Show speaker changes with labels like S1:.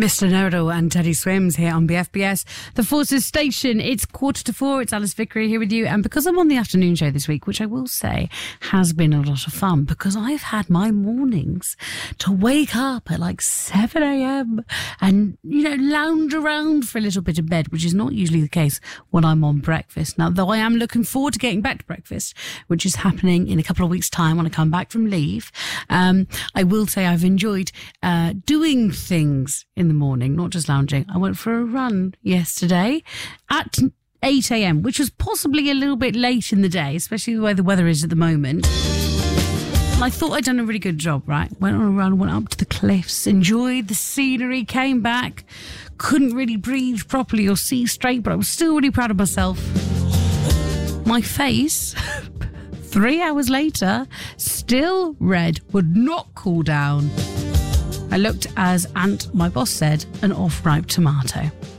S1: Mr. Nodal and Teddy Swims here on BFBS, the Forces Station. It's 4:45. It's Alice Vickery here with you. And because I'm on the afternoon show this week, which I will say has been a lot of fun, because I've had my mornings to wake up at like 7 a.m. and, lounge around for a little bit of bed, which is not usually the case when I'm on breakfast. Now, though I am looking forward to getting back to breakfast, which is happening in a couple of weeks' time when I come back from leave, I will say I've enjoyed doing things in the morning, not just lounging. I went for a run yesterday at 8 a.m, which was possibly a little bit late in the day, especially the way the weather is at the moment. And I thought I'd done a really good job, right? Went on a run, went up to the cliffs, enjoyed the scenery, came back, couldn't really breathe properly or see straight, but I was still really proud of myself. My face, 3 hours later, still red, would not cool down. I looked, as Ant, my boss, said, an off-ripe tomato.